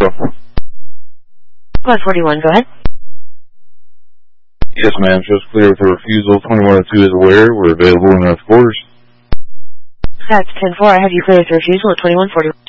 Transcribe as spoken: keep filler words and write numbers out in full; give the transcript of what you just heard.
one forty-one, go ahead. Yes, ma'am. Shows clear with a refusal. twenty-one oh two is aware. We're available in North Quarters. That's ten four. I have you clear with a refusal at twenty-one forty-one.